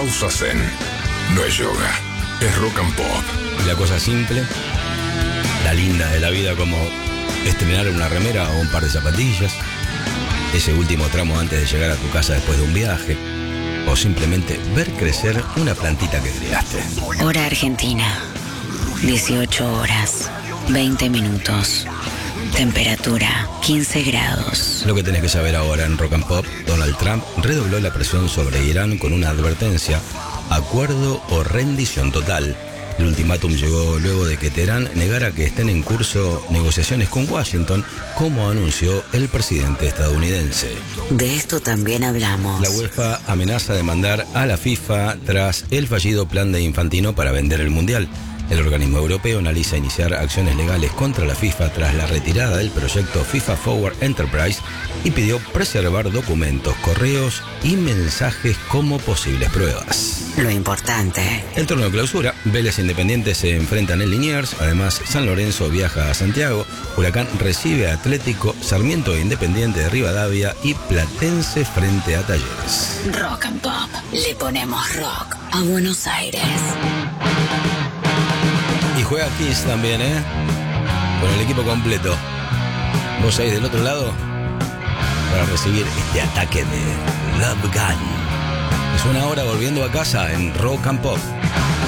Salsa Zen. No es yoga, es rock and pop. Y la cosa simple, la linda de la vida, como estrenar una remera o un par de zapatillas, ese último tramo antes de llegar a tu casa después de un viaje, o simplemente ver crecer una plantita que criaste. Hora Argentina, 18 horas, 20 minutos. Temperatura 15 grados. Lo que tenés que saber ahora en Rock and Pop: Donald Trump redobló la presión sobre Irán con una advertencia: acuerdo o rendición total. El ultimátum llegó luego de que Teherán negara que estén en curso negociaciones con Washington, como anunció el presidente estadounidense. De esto también hablamos. La UEFA amenaza demandar a la FIFA tras el fallido plan de Infantino para vender el Mundial. El organismo europeo analiza iniciar acciones legales contra la FIFA tras la retirada del proyecto FIFA Forward Enterprise y pidió preservar documentos, correos y mensajes como posibles pruebas. Lo importante. El torneo de clausura: Vélez e Independiente se enfrentan en Liniers. Además, San Lorenzo viaja a Santiago, Huracán recibe a Atlético, Sarmiento e Independiente de Rivadavia y Platense frente a Talleres. Rock and Pop. Le ponemos rock a Buenos Aires. Y juega Kiss también, con el equipo completo. Vos ahí del otro lado para recibir este ataque de Love Gun. Es una hora volviendo a casa en Rock and Pop.